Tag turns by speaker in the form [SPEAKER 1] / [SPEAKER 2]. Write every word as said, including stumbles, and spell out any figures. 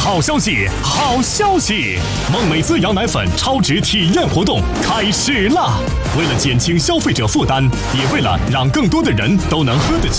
[SPEAKER 1] 好消息，好消息！梦美滋羊奶粉超值体验活动开始啦！为了减轻消费者负担，也为了让更多的人都能喝得起